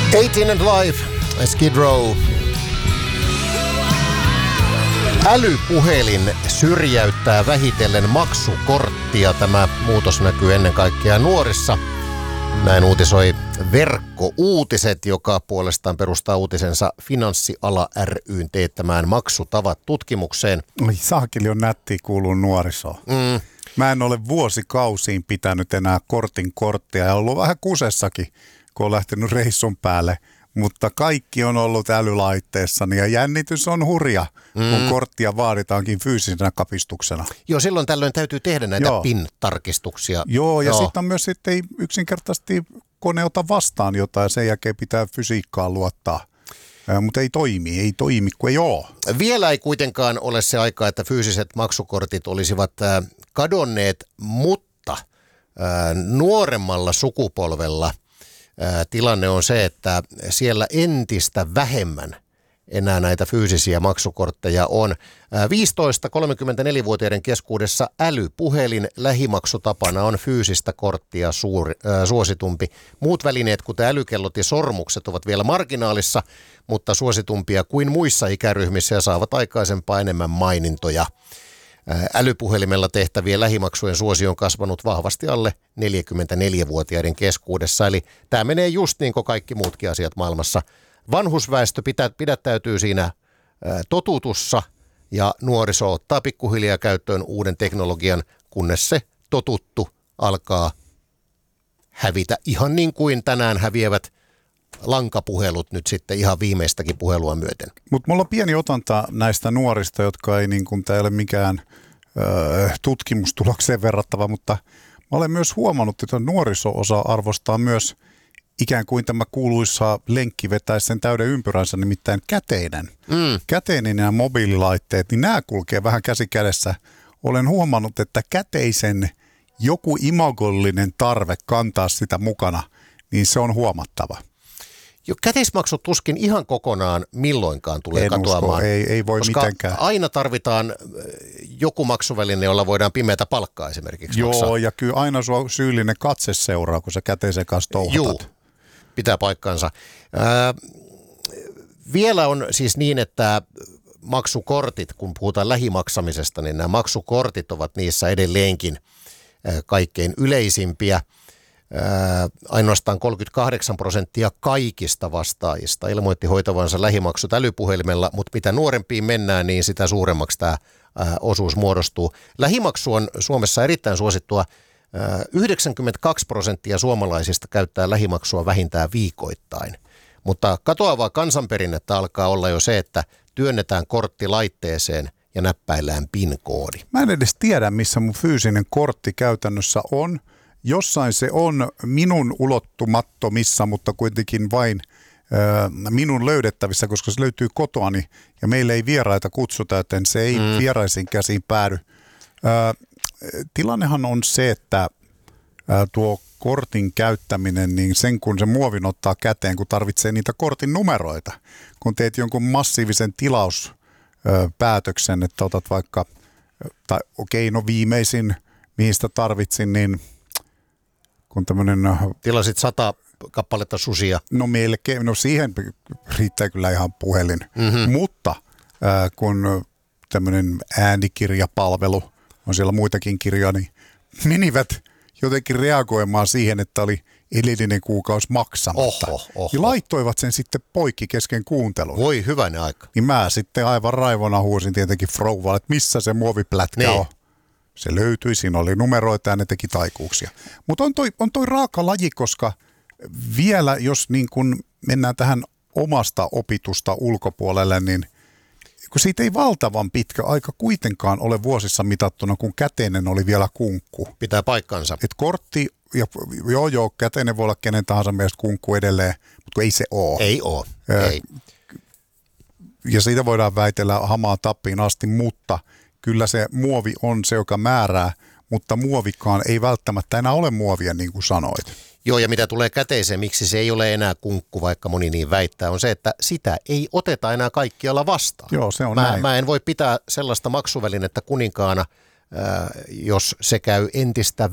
18 and Life, Skid Row. Älypuhelin syrjäyttää vähitellen maksukorttia. Tämä muutos näkyy ennen kaikkea nuorissa. Näin uutisoi Verkkouutiset, joka puolestaan perustaa uutisensa Finanssiala ry:n teettämään maksutavat-tutkimukseen. Saakeli on nättiä kuuluu nuorisoon. Mä en ole vuosikausiin pitänyt enää korttia ja ollut vähän kusessakin, kun on lähtenyt reissun päälle. Mutta kaikki on ollut älylaitteessani ja jännitys on hurja, kun korttia vaaditaankin fyysisenä kapistuksena. Joo, silloin tällöin täytyy tehdä näitä PIN-tarkistuksia. Joo, ja sitten on myös, että ei yksinkertaisesti kone ota vastaan jotain ja sen jälkeen pitää fysiikkaan luottaa. Mutta ei toimi, kun ei ole. Vielä ei kuitenkaan ole se aika, että fyysiset maksukortit olisivat kadonneet, mutta nuoremmalla sukupolvella tilanne on se, että siellä entistä vähemmän enää näitä fyysisiä maksukortteja on. 15-34-vuotiaiden keskuudessa älypuhelin lähimaksutapana on fyysistä korttia suositumpi. Muut välineet, kuten älykellot ja sormukset, ovat vielä marginaalissa, mutta suositumpia kuin muissa ikäryhmissä ja saavat aikaisempaa enemmän mainintoja. Älypuhelimella tehtävien lähimaksujen suosio on kasvanut vahvasti alle 44-vuotiaiden keskuudessa. Eli tämä menee just niin kuin kaikki muutkin asiat maailmassa. Vanhusväestö pidättäytyy siinä totutussa ja nuoriso ottaa pikkuhiljaa käyttöön uuden teknologian, kunnes se totuttu alkaa hävitä. Ihan niin kuin tänään häviävät lankapuhelut nyt sitten ihan viimeistäkin puhelua myöten. Mutta mulla on pieni otanta näistä nuorista, jotka ei niin kuin, tää ei ole mikään tutkimustulokseen verrattava, mutta mä olen myös huomannut, että nuoriso-osa arvostaa myös ikään kuin tämä kuuluisa lenkki vetäisi sen täyden ympyränsä, nimittäin käteinen. Käteinen ja mobiililaitteet, niin nämä kulkee vähän käsi kädessä. Olen huomannut, että käteisen joku imagollinen tarve kantaa sitä mukana, niin se on huomattava. Jo käteismaksut tuskin ihan kokonaan milloinkaan tulee katoamaan. Ei voi koska mitenkään. Aina tarvitaan joku maksuväline, jolla voidaan pimeätä palkkaa esimerkiksi maksaa. Joo, ja kyllä aina sua syyllinen katse seuraa, kun sä käteisen kanssa touhatat. Joo, pitää paikkansa. Vielä on siis niin, että maksukortit, kun puhutaan lähimaksamisesta, niin nämä maksukortit ovat niissä edelleenkin kaikkein yleisimpiä. Ainoastaan 38% kaikista vastaajista ilmoitti hoitavansa lähimaksut älypuhelimella, mutta mitä nuorempiin mennään, niin sitä suuremmaksi tämä osuus muodostuu. Lähimaksu on Suomessa erittäin suosittua. 92% suomalaisista käyttää lähimaksua vähintään viikoittain, mutta katoavaa kansanperinnettä alkaa olla jo se, että työnnetään kortti laitteeseen ja näppäillään PIN-koodi. Mä en edes tiedä, missä mun fyysinen kortti käytännössä on. Jossain se on minun ulottumattomissa, mutta kuitenkin vain minun löydettävissä, koska se löytyy kotoani ja meillä ei vieraita kutsuta, joten se ei vieraisiin käsiin päädy. Tilannehan on se, että tuo kortin käyttäminen, niin sen kun se muovin ottaa käteen, kun tarvitsee niitä kortin numeroita. Kun teet jonkun massiivisen tilauspäätöksen, että otat vaikka, viimeisin, mihin sitä tarvitsin, niin kun tämmöinen... Tilasit 100 kappaletta susia. No melkein, siihen riittää kyllä ihan puhelin. Mutta kun tämmöinen äänikirjapalvelu, on siellä muitakin kirjoja, niin menivät jotenkin reagoimaan siihen, että oli edellinen kuukausi maksamatta. Ja laittoivat sen sitten poikki kesken kuuntelun. Voi hyvänen aika. Niin mä sitten aivan raivona huusin tietenkin Frouvalle, että missä se muoviplätkä on. Se löytyi, siinä oli numeroita ja ne teki taikuuksia. Mutta on toi raaka laji, koska vielä jos niin kun mennään tähän omasta opitusta ulkopuolelle, niin kun siitä ei valtavan pitkä aika kuitenkaan ole vuosissa mitattuna, kun käteinen oli vielä kunkku. Pitää paikkansa. Et kortti, ja käteinen voi olla kenen tahansa mielestä kunkku edelleen, mutta ei se ole. Ei ole, ei. Ja siitä voidaan väitellä hamaa tappiin asti, mutta kyllä se muovi on se, joka määrää, mutta muovikaan ei välttämättä enää ole muovia, niin kuin sanoit. Joo, ja mitä tulee käteiseen, miksi se ei ole enää kunkku, vaikka moni niin väittää, on se, että sitä ei oteta enää kaikkialla vastaan. Joo, se on näin. Mä en voi pitää sellaista maksuvälinettä kuninkaana, jos se käy entistä